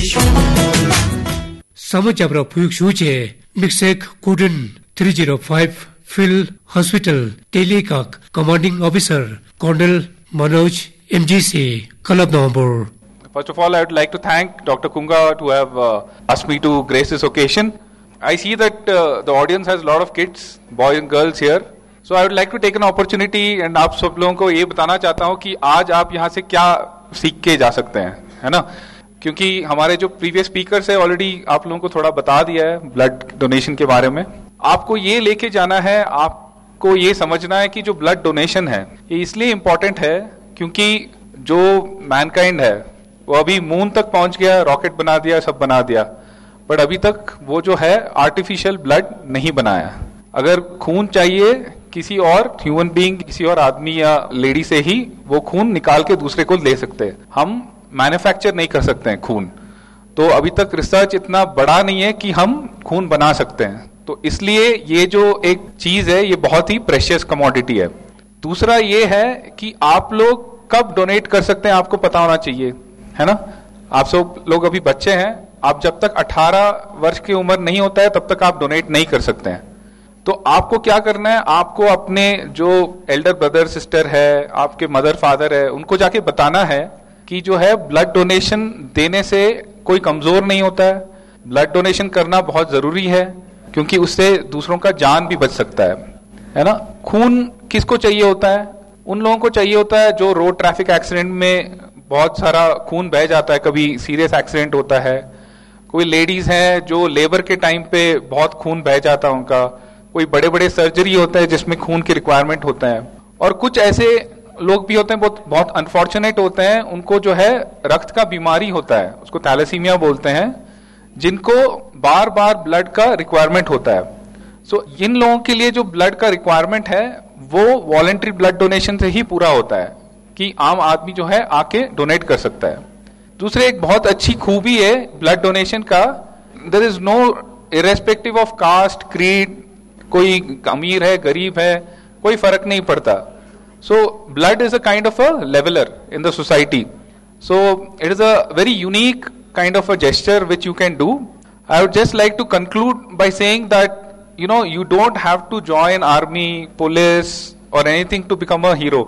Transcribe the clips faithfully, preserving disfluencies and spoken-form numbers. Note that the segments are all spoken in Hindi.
Station. Sama Jabra Puyuk Shuche, Mixek Kudin three oh five Phil Hospital, Telecak, Commanding Officer, Colonel Manoj M G C, Kalabnambur. First of all, I would like to thank Doctor Kunga to have uh, asked me to grace this occasion. I see that uh, the audience has a lot of kids, boys and girls here. So I would like to take an opportunity and आप सब लोगों को ये बताना चाहता हूँ कि आज आप यहाँ से क्या सीख के जा सकते हैं, है ना? क्योंकि हमारे जो प्रीवियस स्पीकर्स है ऑलरेडी आप लोगों को थोड़ा बता दिया है ब्लड डोनेशन के बारे में. आपको ये लेके जाना है, आपको ये समझना है कि जो ब्लड डोनेशन है ये इसलिए इम्पोर्टेंट है क्योंकि जो मैनकाइंड है वो अभी मून तक पहुंच गया, रॉकेट बना दिया, सब बना दिया, बट अभी तक वो जो है आर्टिफिशियल ब्लड नहीं बनाया. अगर खून चाहिए किसी और ह्यूमन बीइंग, किसी और आदमी या लेडी से ही वो खून निकाल के दूसरे को दे सकते हैं. हम मैन्युफैक्चर नहीं कर सकते हैं खून. तो अभी तक रिसर्च इतना बड़ा नहीं है कि हम खून बना सकते हैं. तो इसलिए ये जो एक चीज है ये बहुत ही प्रेशियस कमोडिटी है. दूसरा ये है कि आप लोग कब डोनेट कर सकते हैं आपको पता होना चाहिए, है ना? आप सब लोग अभी बच्चे हैं, आप जब तक अठारह वर्ष की उम्र नहीं होता है तब तक आप डोनेट नहीं कर सकते हैं. तो आपको क्या करना है, आपको अपने जो एल्डर ब्रदर सिस्टर है, आपके मदर फादर है, उनको जाके बताना है कि जो है ब्लड डोनेशन देने से कोई कमजोर नहीं होता है. ब्लड डोनेशन करना बहुत जरूरी है क्योंकि उससे दूसरों का जान भी बच सकता है, है ना? खून किसको चाहिए होता है? उन लोगों को चाहिए होता है जो रोड ट्रैफिक एक्सीडेंट में बहुत सारा खून बह जाता है, कभी सीरियस एक्सीडेंट होता है. कोई लेडीज हैं जो लेबर के टाइम पे बहुत खून बह जाता है उनका. कोई बड़े बड़े सर्जरी होता है जिसमें खून की रिक्वायरमेंट होता है. और कुछ ऐसे लोग भी होते हैं बहुत बहुत अनफॉर्चुनेट होते हैं, उनको जो है रक्त का बीमारी होता है, उसको थैलेसीमिया बोलते हैं, जिनको बार बार ब्लड का रिक्वायरमेंट होता है. सो so, इन लोगों के लिए जो ब्लड का रिक्वायरमेंट है वो वॉलंटरी ब्लड डोनेशन से ही पूरा होता है कि आम आदमी जो है आके डोनेट कर सकता है. दूसरे एक बहुत अच्छी खूबी है ब्लड डोनेशन का, there is no irrespective of cast, creed, कोई अमीर है गरीब है कोई फर्क नहीं पड़ता. So blood is a kind of a leveller in the society. So it is a very unique kind of a gesture which you can do. I would just like to conclude by saying that, you know, you don't have to join army, police or anything to become a hero.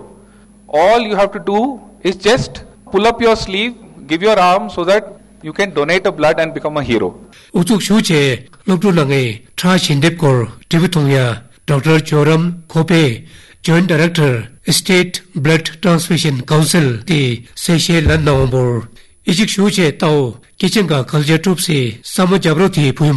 All you have to do is just pull up your sleeve, give your arm so that you can donate a blood and become a hero. Utuk Shuche, Lokdu Lange, Tra Shindepkor, Tivitongia, Doctor Joram Kope, Joint Director, State Blood Transfusion Council, the Seychelles Nambur. इजिक शूचे Tao kitchen का कल्चर ट्रूप से समझ जागरूक थी